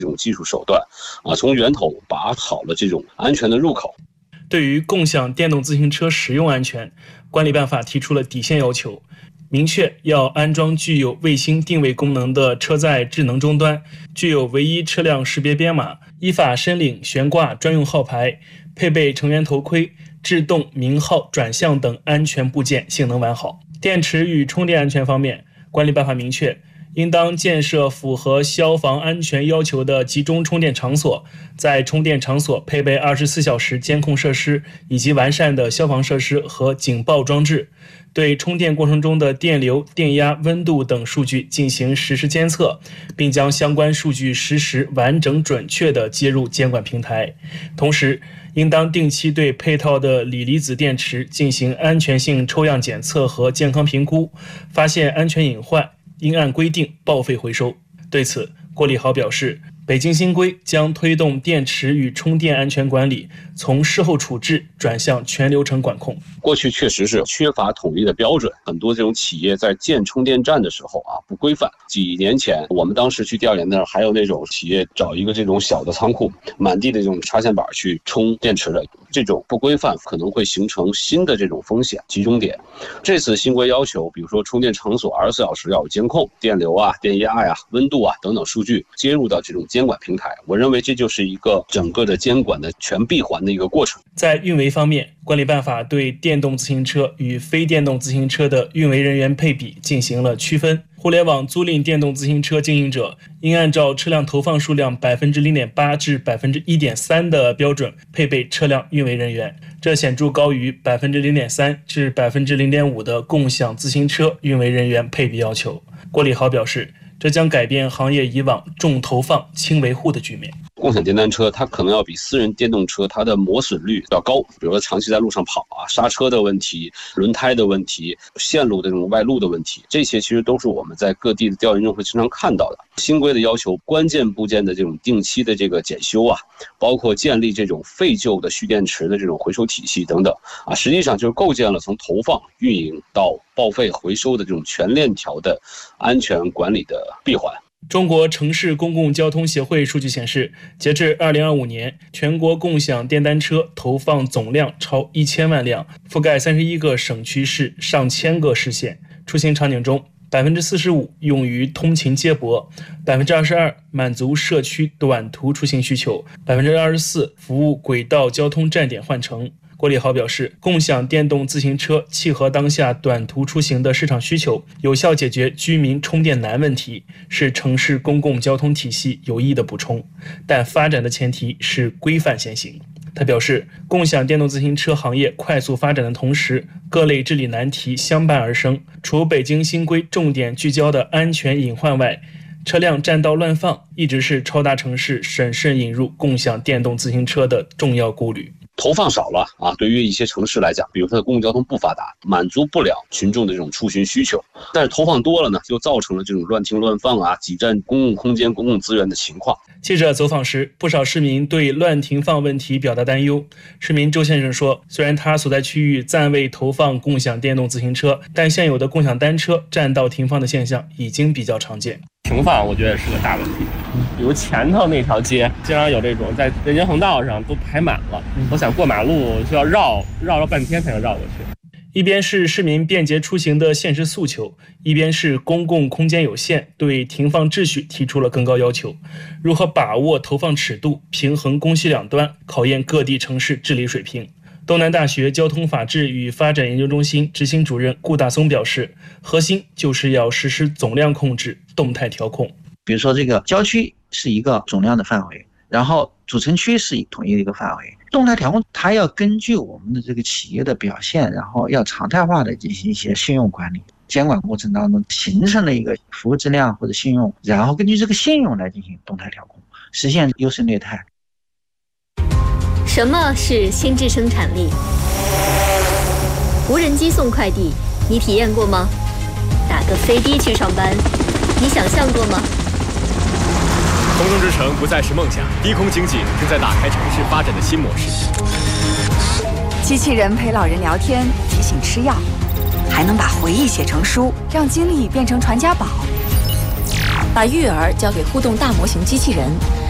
这种技术手段从源头把好了这种安全的入口。 对于共享电动自行车使用安全，管理办法提出了底线要求，明确要安装具有卫星定位功能的车载智能终端，具有唯一车辆识别编码，依法申领悬挂专用号牌，配备成员头盔、制动鸣号转向等安全部件性能完好。电池与充电安全方面，管理办法明确，应当建设符合消防安全要求的集中充电场所，在充电场所配备24小时监控设施以及完善的消防设施和警报装置，对充电过程中的电流、电压、温度等数据进行实时监测，并将相关数据实时、完整、准确地接入监管平台。同时，应当定期对配套的锂离子电池进行安全性抽样检测和健康评估，发现安全隐患，应按规定报废回收。对此，郭礼豪表示，北京新规将推动电池与充电安全管理从事后处置转向全流程管控。 过去确实是缺乏统一的标准，很多这种企业在建充电站的时候不规范。几年前我们当时去调研那儿，还有那种企业找一个这种小的仓库，满地的这种插线板去充电池的，这种不规范可能会形成新的这种风险集中点。这次新规要求，比如说充电场所24小时要有监控，电流电压温度等等数据接入到这种监管平台，我认为这就是一个整个的监管的全闭环的一个过程。 在运维方面，管理办法对电动自行车与非电动自行车的运维人员配比进行了区分。互联网租赁电动自行车经营者应按照车辆投放数量 0.8% 至 1.3% 的标准配备车辆运维人员，这显著高于 0.3% 至 0.5% 的共享自行车运维人员配比要求。郭礼豪表示，这将改变行业以往重投放轻维护的局面。 共享电单车它可能要比私人电动车它的磨损率要高，比如说长期在路上跑刹车的问题、轮胎的问题、线路的这种外露的问题，这些其实都是我们在各地的调研中会经常看到的。新规的要求关键部件的这种定期的这个检修包括建立这种废旧的蓄电池的这种回收体系等等实际上就是构建了从投放、运营到报废回收的这种全链条的安全管理的闭环。 中国城市公共交通协会数据显示，截至2025年，全国共享电单车投放总量超1000万辆，覆盖31个省区市、上千个市县。出行场景中，45%用于通勤接驳，22%满足社区短途出行需求，24%服务轨道交通站点换乘。郭礼豪表示，共享电动自行车契合当下短途出行的市场需求，有效解决居民充电难问题，是城市公共交通体系有益的补充，但发展的前提是规范先行。他表示，共享电动自行车行业快速发展的同时，各类治理难题相伴而生，除北京新规重点聚焦的安全隐患外，车辆占道乱放一直是超大城市审慎引入共享电动自行车的重要顾虑。 投放少了对于一些城市来讲，比如它的公共交通不发达，满足不了群众的这种出行需求。但是投放多了呢，就造成了这种乱停乱放挤占公共空间、公共资源的情况。 记者走访时，不少市民对乱停放问题表达担忧。市民周先生说，虽然他所在区域暂未投放共享电动自行车，但现有的共享单车占道停放的现象已经比较常见。 停放我觉得是个大问题，比如前头那条街经常有这种在人行横道上都排满了，我想过马路就要绕半天才能绕过去。 一边是市民便捷出行的现实诉求，一边是公共空间有限，对停放秩序提出了更高要求。如何把握投放尺度，平衡供需两端，考验各地城市治理水平。东南大学交通法治与发展研究中心执行主任顾大松表示，核心就是要实施总量控制、动态调控。 比如说这个郊区是一个总量的范围，然后主城区是统一的一个范围。动态调控它要根据我们的这个企业的表现，然后要常态化的进行一些信用管理。监管过程当中形成了一个服务质量或者信用，然后根据这个信用来进行动态调控，实现优胜劣汰。 什么是心智生产力？无人机送快递，你体验过吗？打个飞的去上班，你想象过吗？ 空中之城不再是梦想，低空经济正在打开城市发展的新模式。 机器人陪老人聊天，提醒吃药，还能把回忆写成书，让经历变成传家宝。 把育儿交给互动大模型机器人，